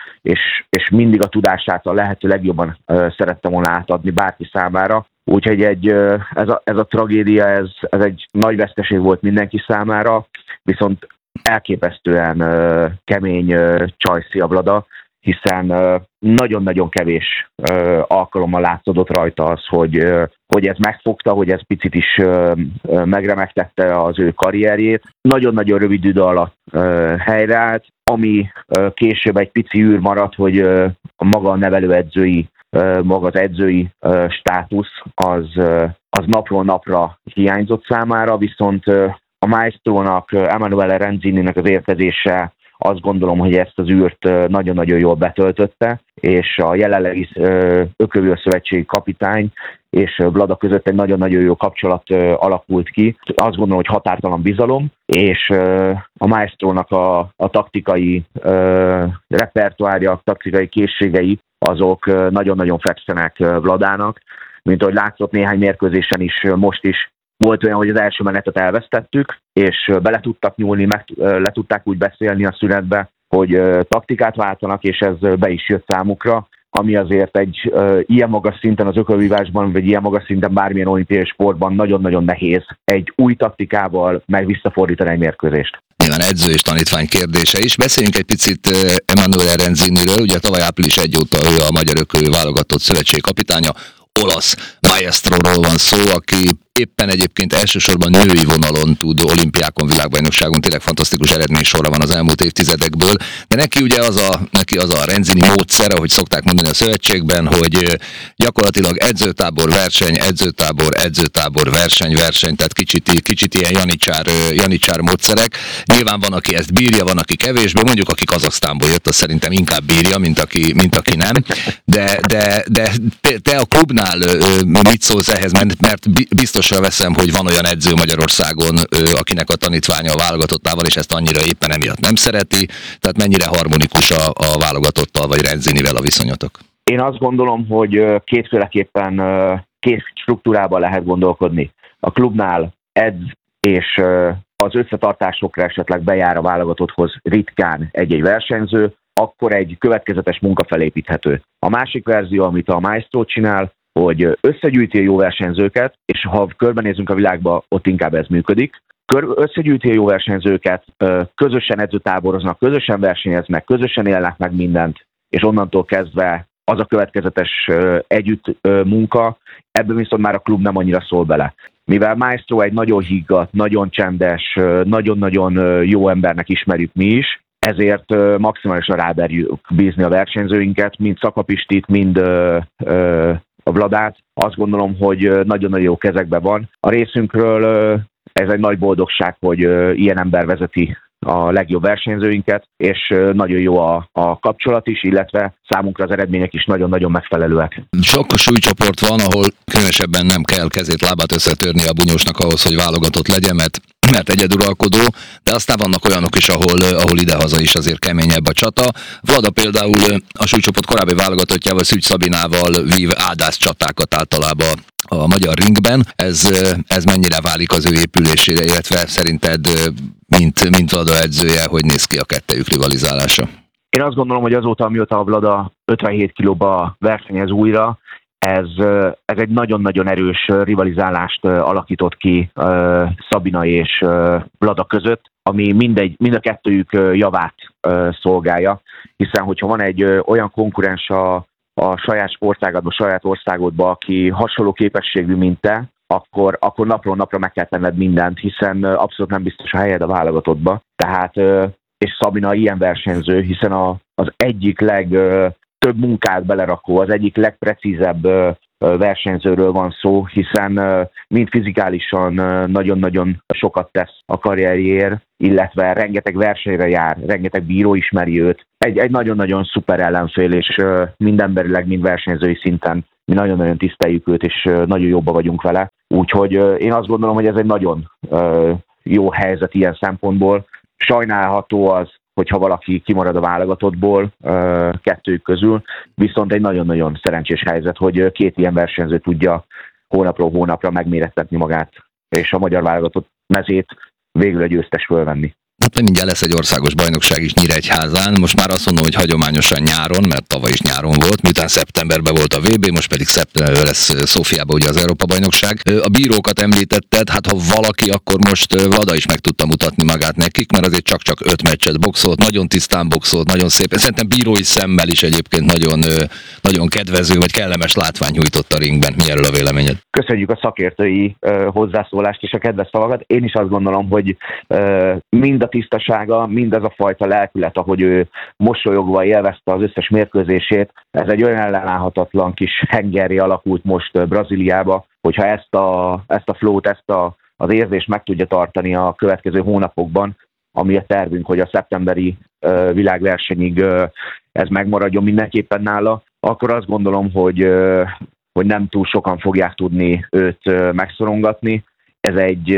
és mindig a tudását a lehető legjobban szerette volna átadni bárki számára. Úgyhogy ez a tragédia, ez egy nagy veszteség volt mindenki számára, viszont elképesztően kemény csajszi a Vlada, hiszen nagyon-nagyon kevés alkalommal látszódott rajta az, hogy ez megfogta, hogy ez picit is megremegtette az ő karrierjét. Nagyon-nagyon rövid idő alatt helyreállt, ami később egy pici űr maradt, hogy maga a nevelőedzői, maga az edzői státusz az napról napra hiányzott számára, viszont a maestrónak, Emanuele Renzininek az érkezése, azt gondolom, hogy ezt az űrt nagyon-nagyon jól betöltötte, és a jelenlegi ökölvívó-szövetségi kapitány és Vlada között egy nagyon-nagyon jó kapcsolat alakult ki. Azt gondolom, hogy határtalan bizalom, és a maestrónak a taktikai repertoárja, taktikai készségei, azok nagyon-nagyon fekszenek Vladának, mint ahogy látszott néhány mérkőzésen is, most is volt olyan, hogy az első menetet elvesztettük, és bele tudtak nyúlni, le tudták úgy beszélni a szünetbe, hogy taktikát váltanak, és ez be is jött számukra, ami azért egy ilyen magas szinten az ökölvívásban, vagy ilyen magas szinten bármilyen olimpiai sportban nagyon-nagyon nehéz egy új taktikával meg visszafordítani egy mérkőzést. Nyilván edző és tanítvány kérdése is. Beszéljünk egy picit Emanuele Renziniről, ugye tavaly április 1 óta ő a Magyar Ökölvívó Válogatott Szövetség kapitánya, olasz maestróról van szó, aki éppen egyébként elsősorban női vonalon tud olimpiákon, világbajnokságon tényleg fantasztikus eredmény sorra van az elmúlt évtizedekből, de neki ugye az a Renzini módszer, ahogy szokták mondani a szövetségben, hogy gyakorlatilag edzőtábor, verseny, tehát kicsit ilyen janicsár módszerek. Nyilván van, aki ezt bírja, van, aki kevésbé, mondjuk aki Kazaksztánból jött, az szerintem inkább bírja, mint aki nem, de te a klubnál mit szólsz ehhez, mert biztosra veszem, hogy van olyan edző Magyarországon, akinek a tanítványa a válogatottával, és ezt annyira éppen emiatt nem szereti, tehát mennyire harmonikus a válogatottal vagy Renzinivel a viszonyatok? Én azt gondolom, hogy kétféleképpen két struktúrában lehet gondolkodni. A klubnál edz, és az összetartásokra esetleg bejár a válogatotthoz ritkán egy-egy versenyző, akkor egy következetes munka felépíthető. A másik verzió, amit a Maestro csinál, hogy összegyűjti a jó versenyzőket, és ha körbenézünk a világba, ott inkább ez működik. Összegyűjti a jó versenyzőket, közösen edzőtáboroznak, közösen versenyeznek, közösen élnek meg mindent, és onnantól kezdve az a következetes együtt munka, ebben viszont már a klub nem annyira szól bele. Mivel Maestro egy nagyon higgadt, nagyon csendes, nagyon-nagyon jó embernek ismerjük mi is, ezért maximálisan ráberjük bízni a versenyzőinket, mind Szakapistit, mind a Vladát. Azt gondolom, hogy nagyon-nagyon jó kezekben van. A részünkről ez egy nagy boldogság, hogy ilyen ember vezeti a legjobb versenyzőinket, és nagyon jó a kapcsolat is, illetve számunkra az eredmények is nagyon-nagyon megfelelőek. Sok súlycsoport van, ahol különösebben nem kell kezét, lábát összetörni a bunyósnak ahhoz, hogy válogatott legyen, mert egyeduralkodó, de aztán vannak olyanok is, ahol idehaza is azért keményebb a csata. Vlada például a súlycsoport korábbi válogatottjával, Szűcs Szabinával vív áldász csatákat általában a magyar ringben. Ez mennyire válik az ő épülésére, illetve szerinted, mint Vlada edzője, hogy néz ki a kettejük rivalizálása? Én azt gondolom, hogy azóta, amióta a Vlada 57 kilóba versenyez újra, ez egy nagyon-nagyon erős rivalizálást alakított ki Szabina és Vlada között, ami mind a kettőjük javát szolgálja, hiszen hogyha van egy olyan konkurens a saját sportágadban, saját országodban, aki hasonló képességű, mint te, akkor napról napra meg kell tenned mindent, hiszen abszolút nem biztos a helyed a válogatottba. Tehát, és Szabina ilyen versenyző, hiszen az egyik legtöbb munkát belerakó, az egyik legprecízebb versenyzőről van szó, hiszen mind fizikálisan nagyon-nagyon sokat tesz a karrierjéért, illetve rengeteg versenyre jár, rengeteg bíró ismeri őt. Egy nagyon-nagyon szuper ellenfél, és mind emberileg, mind versenyzői szinten mi nagyon-nagyon tiszteljük őt, és nagyon jobban vagyunk vele. Úgyhogy én azt gondolom, hogy ez egy nagyon jó helyzet ilyen szempontból. Sajnálható az, hogyha valaki kimarad a válogatottból kettőjük közül, viszont egy nagyon-nagyon szerencsés helyzet, hogy két ilyen versenyző tudja hónapról hónapra megmérettetni magát, és a magyar válogatott mezét végül egy győztes fölvenni. Hát mindjárt lesz egy országos bajnokság is Nyíregyházán. Most már azt mondom, hogy hagyományosan nyáron, mert tavaly is nyáron volt, miután szeptemberben volt a VB, most pedig szeptemberben lesz Szófiában ugye az Európa-bajnokság. A bírókat említetted, hát ha valaki, akkor most Vlada is meg tudta mutatni magát nekik, mert azért csak 5 meccset boxolt, nagyon tisztán boxolt, nagyon szép. Szerintem bírói szemmel is egyébként nagyon, nagyon kedvező vagy kellemes látvány nyújtott a ringben. Mi erről a véleményed? Köszönjük a szakértői hozzászólást és a kedves szavakat. Én is azt gondolom, hogy mind a tisztasága, mindez a fajta lelkület, ahogy ő mosolyogva élvezte az összes mérkőzését, ez egy olyan ellenállhatatlan kis hengerré alakult most Brazíliába, hogyha ezt a flót, az érzést meg tudja tartani a következő hónapokban, ami a tervünk, hogy a szeptemberi világversenyig ez megmaradjon mindenképpen nála, akkor azt gondolom, hogy nem túl sokan fogják tudni őt megszorongatni. Ez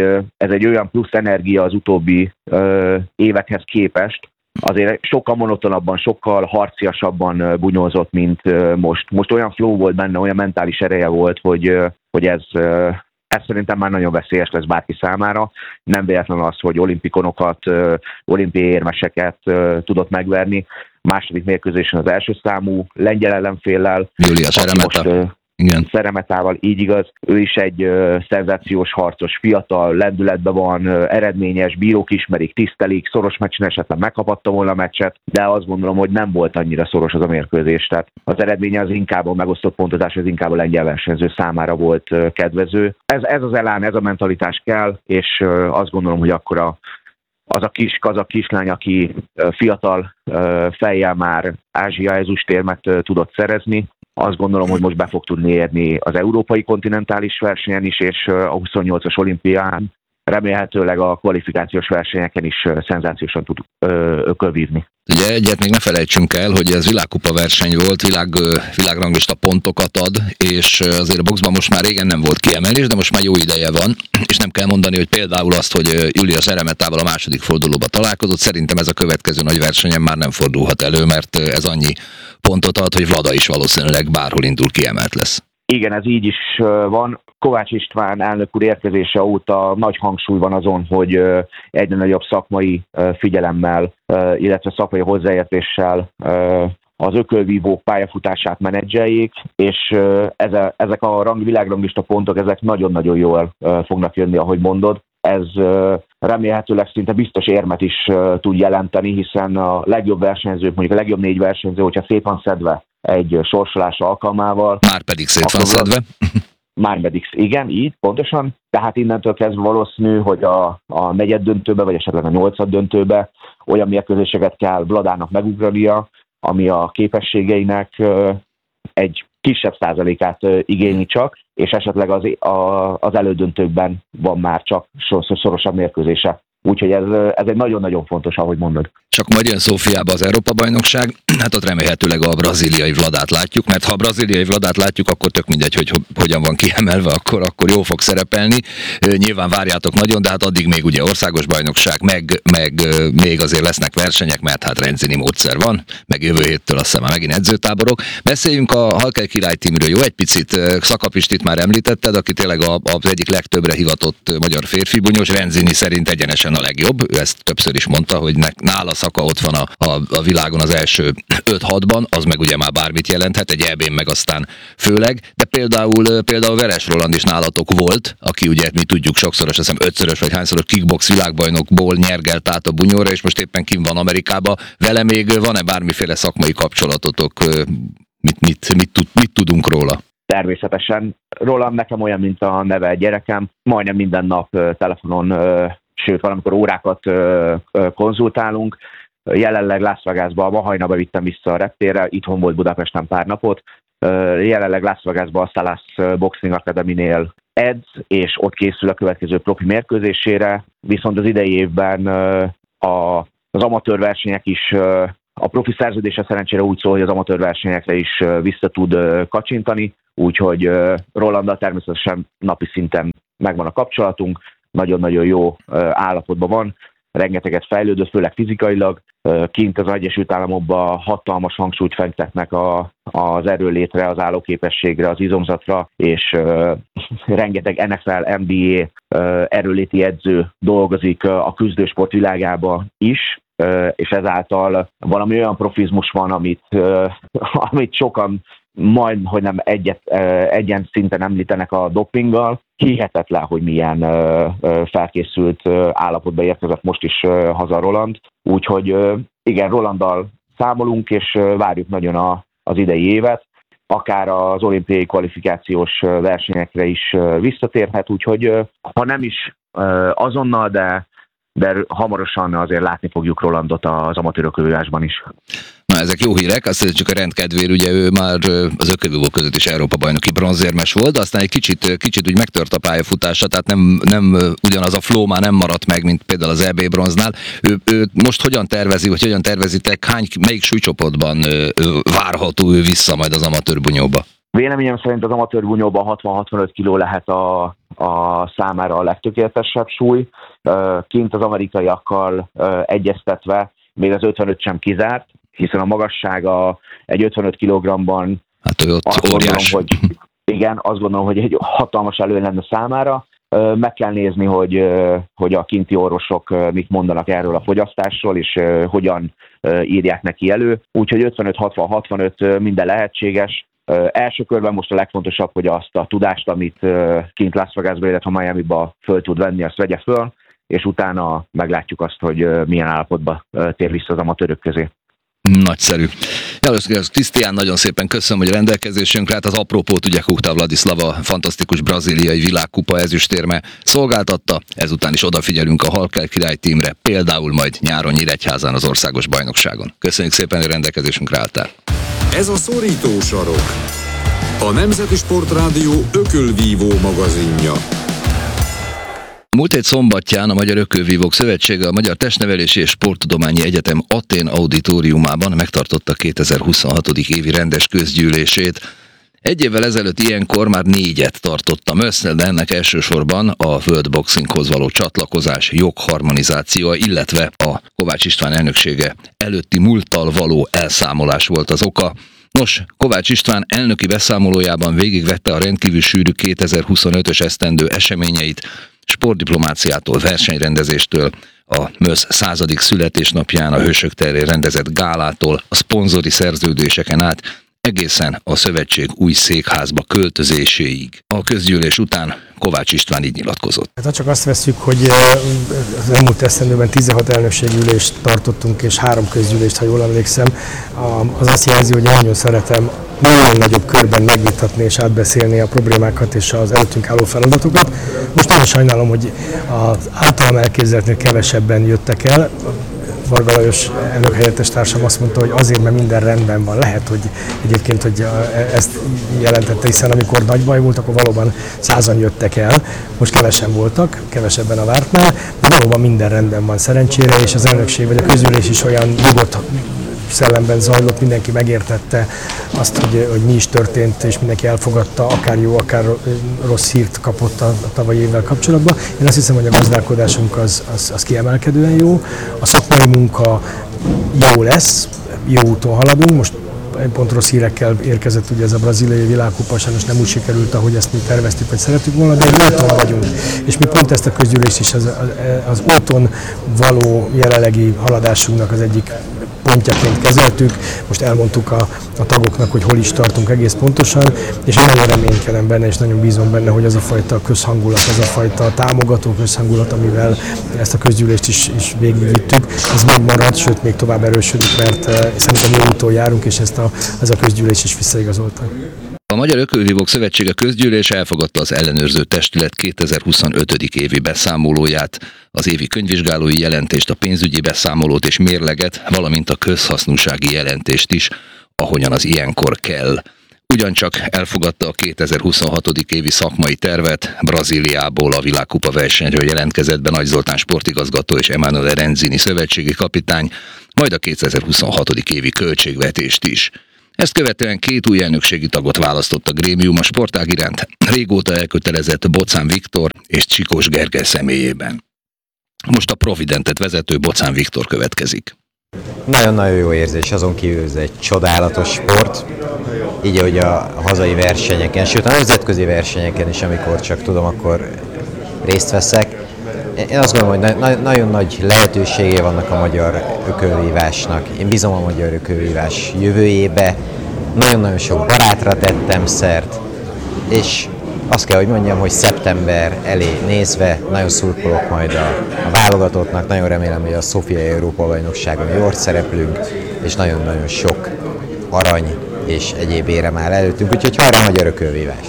egy olyan plusz energia az utóbbi évekhez képest, azért sokkal monotonabban, sokkal harciasabban bunyózott, mint most. Most olyan flow volt benne, olyan mentális ereje volt, hogy ez szerintem már nagyon veszélyes lesz bárki számára. Nem véletlen az, hogy olimpikonokat, olimpiai érmeseket tudott megverni. Második mérkőzésen az első számú lengyel ellenféllel. Júlia Szeremeta. Igen. Szeremetával, így igaz. Ő is egy szenzációs harcos, fiatal, lendületben van, eredményes, bírók ismerik, tisztelik, szoros meccsen esetleg megkapatta volna a meccset, de azt gondolom, hogy nem volt annyira szoros az a mérkőzés. Tehát az eredménye az inkább a megosztott pontozás, az inkább a lengyel versenyző számára volt kedvező. Ez az elán, ez a mentalitás kell, és azt gondolom, hogy akkor az a kis kazak kislány, aki fiatal fejjel már Ázsia ezüstérmet tudott szerezni, azt gondolom, hogy most be fog tudni érni az európai kontinentális versenyen is, és a 28-as olimpián remélhetőleg a kvalifikációs versenyeken is szenzációsan tud ökölvívni. Ugye egyet még ne felejtsünk el, hogy ez világkupa verseny volt, világranglista pontokat ad, és azért a boxban most már régen nem volt kiemelés, de most már jó ideje van, és nem kell mondani, hogy például azt, hogy Júlia Szeremetával a második fordulóba találkozott, szerintem ez a következő nagy versenyen már nem fordulhat elő, mert ez annyi pontot ad, hogy Vlada is valószínűleg bárhol indul kiemelt lesz. Igen, ez így is van. Kovács István elnök úr érkezése óta nagy hangsúly van azon, hogy egyre nagyobb szakmai figyelemmel, illetve szakmai hozzáértéssel az ökölvívók pályafutását menedzseljék, és ezek a világranglista pontok, ezek nagyon-nagyon jól fognak jönni, ahogy mondod. Ez remélhetőleg szinte biztos érmet is tud jelenteni, hiszen a legjobb versenyzők, mondjuk a legjobb 4 versenyző, hogyha szét van szedve egy sorsolás alkalmával. Már pedig szét van szedve. Már pedig, igen, így, pontosan. Tehát innentől kezdve valószínű, hogy a negyed döntőbe, vagy esetleg a 8. döntőbe olyan mérkőzéseket kell Vladának megugrania, ami a képességeinek egy kisebb százalékát igényli csak, és esetleg az elődöntőkben van már csak szorosabb mérkőzése. Úgyhogy ez egy nagyon-nagyon fontos, ahogy mondod. Csak majd jön Szófiába az Európa-bajnokság, hát ott remélhetőleg a brazíliai Vladát látjuk, mert ha a brazíliai Vladát látjuk, akkor tök mindegy, hogy hogyan van kiemelve, akkor jó fog szerepelni. Nyilván várjátok nagyon, de hát addig még ugye országos bajnokság, meg még azért lesznek versenyek, mert hát Renzini módszer van, meg jövő héttől azt hiszem már megint edzőtáborok. Beszéljünk a Halkel Király Teamről, jó? Egy picit Szakapistit már említetted, aki tényleg az egyik legtöbbre hivatott magyar férfi bunyós, Renzini szerint egyenesen a legjobb, ő ezt többször is mondta, hogy nála Szaka ott van a világon az első 5-6-ban, az meg ugye már bármit jelenthet, egy EB-n meg aztán főleg, de például Veres Roland is nálatok volt, aki ugye mi tudjuk sokszoros, azt hiszem 5-szörös vagy hányszoros kickbox világbajnokból nyergelt át a bunyóra, és most éppen kint van Amerikába. Vele még van-e bármiféle szakmai kapcsolatotok? Mit tudunk róla? Természetesen. Roland nekem olyan, mint a neve gyerekem. Majdnem minden nap telefonon, sőt, valamikor órákat konzultálunk. Jelenleg Las Vegasba, ma hajnalban vittem vissza a reptérre, itthon volt Budapesten pár napot. Jelenleg Las Vegasba a Salas Boxing Academy-nél edz, és ott készül a következő profi mérkőzésére. Viszont az idei évben az amatőr versenyek is, a profi szerződése szerencsére úgy szól, hogy az amatőr versenyekre is vissza tud kacsintani, úgyhogy Rolanddal természetesen napi szinten megvan a kapcsolatunk, nagyon-nagyon jó állapotban van, rengeteget fejlődött, főleg fizikailag. Kint az Egyesült Államokban hatalmas hangsúlyt fektetnek az erőlétre, az állóképességre, az izomzatra, és rengeteg NFL, NBA erőléti edző dolgozik a küzdősport világába is, és ezáltal valami olyan profizmus van, amit sokan majd, hogy nem egyen szinten említenek a dopinggal. Hihetetlen, hogy milyen felkészült állapotba érkezett most is haza Roland. Úgyhogy igen, Rolanddal számolunk, és várjuk nagyon az idei évet. Akár az olimpiai kvalifikációs versenyekre is visszatérhet, úgyhogy ha nem is azonnal, de hamarosan azért látni fogjuk Rolandot az amatőrökövőásban is. Na, ezek jó hírek, azt hiszem, csak a rendkedvér, ugye ő már az ökövívó között is Európa-bajnoki bronzérmes volt, de aztán egy kicsit úgy megtört a pályafutása, tehát nem ugyanaz a flow már nem maradt meg, mint például az EB bronznál. Ő most hogyan tervezi, vagy hogyan tervezitek, melyik súlycsoportban várható ő vissza majd az amatőr bunyóba? Véleményem szerint az amatőr bunyóban 60-65 kiló lehet a számára a legtökéletesebb súly. Kint az amerikaiakkal egyeztetve még az 55 sem kizárt, hiszen a magassága egy 55 kg-ban hát ő ott óriás. Azt gondolom, hogy egy hatalmas előny lenne számára. Meg kell nézni, hogy a kinti orvosok mit mondanak erről a fogyasztásról, és hogyan írják neki elő. Úgyhogy 55-60-65 minden lehetséges. Első körben most a legfontosabb, hogy azt a tudást, amit kint Las Vegasba, illetve Miamiba föl tud venni, azt vegye föl, és utána meglátjuk azt, hogy milyen állapotba tér vissza az amatőrök közé. Nagyszerű. Krisztián, nagyon szépen köszönöm, hogy a rendelkezésünkre, hát az apropót ugye Kuchta Vladislava fantasztikus brazíliai világkupa ezüstérme szolgáltatta, ezután is odafigyelünk a Halkel Király Teamre, például majd nyáron Nyíregyházán az országos bajnokságon. Köszönjük szépen, hogy a rendelkezésünkre álltál. Ez a Szorító sarok, a Nemzeti Sportrádió ökölvívó magazinja. Múlt hét szombatján a Magyar Ökölvívók Szövetsége a Magyar Testnevelési és Sporttudományi Egyetem Athén auditoriumában megtartotta 2026. évi rendes közgyűlését. Egy évvel ezelőtt ilyenkor már 4-et tartottam össze, de ennek elsősorban a World Boxinghoz való csatlakozás, jogharmonizációja, illetve a Kovács István elnöksége előtti múlttal való elszámolás volt az oka. Nos, Kovács István elnöki beszámolójában végigvette a rendkívül sűrű 2025-ös esztendő eseményeit, sportdiplomáciától, versenyrendezéstől, a MÖSZ 100. születésnapján a Hősök terén rendezett gálától, a szponzori szerződéseken át, egészen a szövetség új székházba költözéséig. A közgyűlés után Kovács István így nyilatkozott. Hát csak azt vesszük, hogy az elmúlt esztendőben 16 elnökségülést tartottunk, és 3 közgyűlést, ha jól emlékszem. Az azt jelzi, hogy nagyon szeretem nagyon nagyobb körben megvitatni és átbeszélni a problémákat és az előttünk álló feladatokat. Most nagyon sajnálom, hogy az általam elképzeltnél kevesebben jöttek el. Varga Lajos elnök helyettes társam azt mondta, hogy azért, mert minden rendben van. Lehet, hogy egyébként, hogy ezt jelentette, hiszen amikor nagy baj volt, akkor valóban 100-an jöttek el, most kevesen voltak, kevesebben a vártnál, de valóban minden rendben van szerencsére, és az elnökség vagy a közülés is olyan nyugodt szellemben zajlott, mindenki megértette azt, hogy mi is történt, és mindenki elfogadta, akár jó, akár rossz hírt kapott a tavalyi évvel kapcsolatban. Én azt hiszem, hogy a gazdálkodásunk az kiemelkedően jó, a szakmai munka jó lesz, jó úton haladunk, most pont rossz hírekkel érkezett ugye ez a brazíliai világkupa, sajnos nem úgy sikerült, ahogy ezt mi terveztük, vagy szerettük volna, de egy úton vagyunk. És mi pont ezt a közgyűlést is az úton való jelenlegi haladásunknak az egyik pontjaként kezeltük. Most elmondtuk a tagoknak, hogy hol is tartunk egész pontosan, és én nagyon reménykedem benne, és nagyon bízom benne, hogy az a fajta közhangulat, az a fajta támogató közhangulat, amivel ezt a közgyűlést is végigvittük, ez megmarad, sőt még tovább erősödik, mert szerintem jó úton járunk, és ez a közgyűlés is visszaigazolta. A Magyar Ökölvívók Szövetsége közgyűlés elfogadta az ellenőrző testület 2025. évi beszámolóját, az évi könyvvizsgálói jelentést, a pénzügyi beszámolót és mérleget, valamint a közhasznúsági jelentést is, ahogyan az ilyenkor kell. Ugyancsak elfogadta a 2026. évi szakmai tervet, Brazíliából a világkupa versenyről jelentkezett be Nagy Zoltán sportigazgató és Emanuele Renzini szövetségi kapitány, majd a 2026. évi költségvetést is. Ezt követően 2 új elnökségi tagot választott a grémium a sportág iránt, régóta elkötelezett Bocán Viktor és Csikós Gergely személyében. Most a Providentet vezető Bocán Viktor következik. Nagyon-nagyon jó érzés, azon kívül ez egy csodálatos sport, így ahogy a hazai versenyeken, sőt a nemzetközi versenyeken is, amikor csak tudom, akkor részt veszek. Én azt gondolom, hogy nagyon nagy lehetőségei vannak a magyar ökölvívásnak. Én bízom a magyar ökölvívás jövőjébe. Nagyon-nagyon sok barátra tettem szert, és azt kell, hogy mondjam, hogy szeptember elé nézve nagyon szurkolok majd a válogatottnak. Nagyon remélem, hogy a Szofiai Európa-bajnokságon jól szereplünk, és nagyon-nagyon sok arany és egyéb érem áll előttünk, úgyhogy hajrá magyar ökölvívás!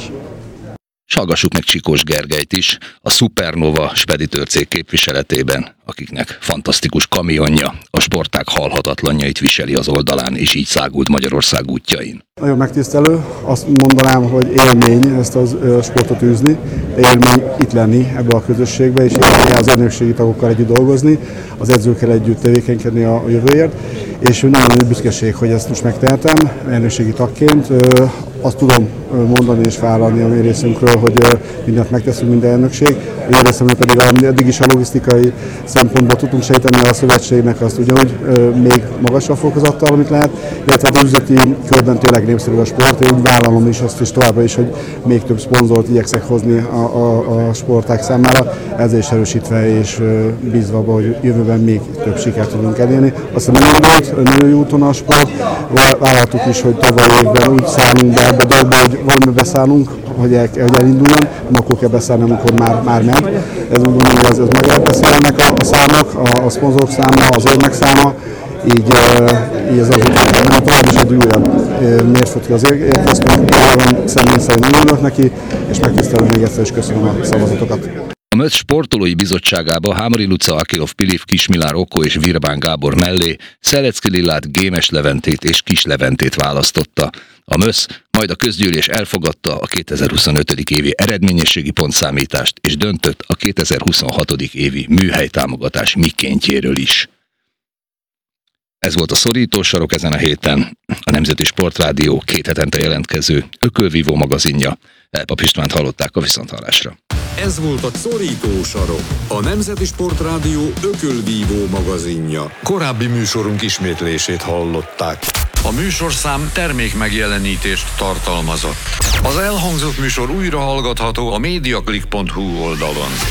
S hallgassuk meg Csikós Gergelyt is, a Supernova speditőrcég képviseletében, akiknek fantasztikus kamionja, a sportág halhatatlanjait viseli az oldalán, és így szágult Magyarország útjain. Nagyon megtisztelő, azt mondanám, hogy élmény ezt a sportot űzni, élmény itt lenni ebbe a közösségbe, és az elnökségi tagokkal együtt dolgozni, az edzőkkel együtt tevékenykedni a jövőért, és nagyon nagy büszkeség, hogy ezt most megtehetem elnökségi tagként. Azt tudom mondani és vállalni a mi részünkről, hogy mindent megteszünk, minden elnökség. Én részemről pedig eddig is a logisztikai szempontból tudtunk segíteni a szövetségnek, azt ugyanúgy még magasabb fokozattal, amit lehet, illetve az üzleti körben tényleg népszerű a sport. Én úgy vállalom is azt is továbbra is, hogy még több szponzort igyekszek hozni a sporták számára, ezzel is erősítve és bízva abba, hogy jövőben még több sikert tudunk elérni. Aztán megindult, nagyon jó úton a sport, vállaltuk is, hogy tavaly évben úgy szállunk be ebbe a dolgba, hogy valami beszállunk, hogy elinduljon, nem akkor kell beszállni, amikor már megy. Ez úgy gondolom, hogy ez meg lehet beszélnek a számok, a szponzorok száma, az érmek száma, így ez az után tovább is egy újabb mérföldkő az érkeztünk. Nagyon személy szerint örülök neki, és megtisztelem még egyszer, és köszönöm a szavazatokat. A MÖC sportolói bizottságába Hámori Luca, Akilov Pilif, Kismilár Okko és Virbán Gábor mellé Szelecki Lillát, Gémes Leventét és Kis Leventét választotta. A MÖC majd a közgyűlés elfogadta a 2025. évi eredményességi pontszámítást és döntött a 2026. évi műhelytámogatás mikéntjéről is. Ez volt a Szorítósarok ezen a héten, a Nemzeti Sportrádió 2 hetente jelentkező ökölvívó magazinja. Elpap Istvánt hallották, a viszonthallásra. Ez volt a Szorítósarok, a Nemzeti Sportrádió ökölvívó magazinja. Korábbi műsorunk ismétlését hallották. A műsorszám termékmegjelenítést tartalmazott. Az elhangzott műsor újra hallgatható a mediaclick.hu oldalon.